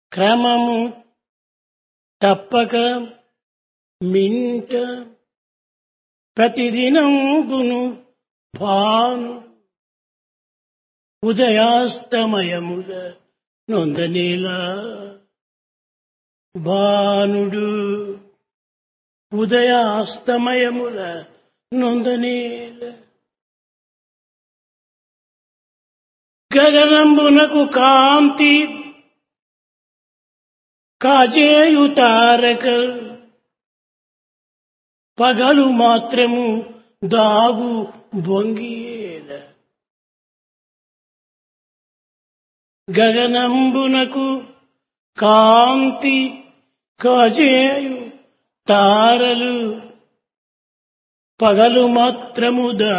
క్రమము తప్పక మింట ప్రతిదినంబును భాను ఉదయాస్తమయముల నొందనేలా భానుడు ఉదయాస్తమయముల నొందనేల గగనంబునకు కాంతి కాజేయు తారక పగలు మాత్రము దాగు బొంగియేల గగనంబునకు కాంతి కాజేయు తారలు పగలు మాత్రము